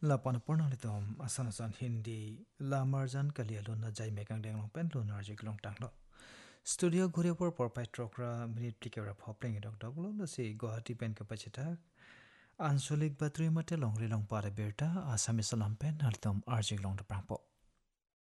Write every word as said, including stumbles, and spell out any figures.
La panapornalitom asanasan Hindi la marjan kalialo na jai mekang denglong pen lo narji glong tanglo. Studio ঘুরে পর পরপাই ট্রকরা minute টিকেরা ফপলেং doc doc লো lassi Guwahati PAN কাপাচিতা আঞ্চলিক বাতরি মতে লংরি লং পারে বেরটা আসামি সালাম পেন হালতম আরজি গ্লং প্রাংপো